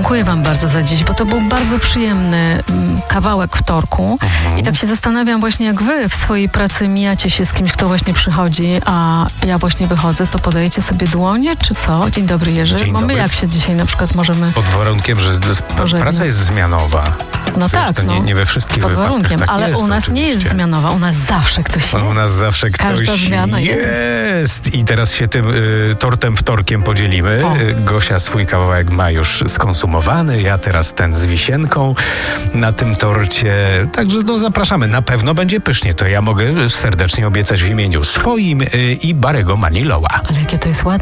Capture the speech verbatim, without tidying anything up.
Dziękuję wam bardzo za dziś, bo to był bardzo przyjemny mm, kawałek wtorku. Mhm. I tak się zastanawiam właśnie, jak wy w swojej pracy mijacie się z kimś, kto właśnie przychodzi, a ja właśnie wychodzę, to podajecie sobie dłonie, czy co? Dzień dobry, Jerzy. Dzień bo my dobry. jak się dzisiaj na przykład możemy... Pod warunkiem, że Pożegnać. praca jest zmianowa. No Wiesz, tak, to nie, no. nie we wszystkich Pod wypadkach warunkiem, tak ale jest, u nas nie jest oczywiście. zmianowa, u nas zawsze ktoś jest. U nas zawsze ktoś Każda zmiana jest. jest. I teraz się tym y, tortem wtorkiem podzielimy. O. Y, Gosia swój kawałek ma już skonsumowany, ja teraz ten z wisienką na tym torcie. Także no, zapraszamy. Na pewno będzie pysznie. To ja mogę serdecznie obiecać w imieniu swoim y, i Barego Manilowa. Ale jakie to jest ładne.